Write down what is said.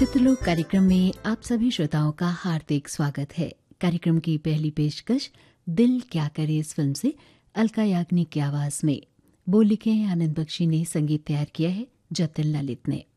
चित्रलोक कार्यक्रम में आप सभी श्रोताओं का हार्दिक स्वागत है। कार्यक्रम की पहली पेशकश दिल क्या करे इस फिल्म से अलका याग्निक की आवाज में। बोल लिखे हैं आनंद बख्शी ने, संगीत तैयार किया है जतिन ललित ने।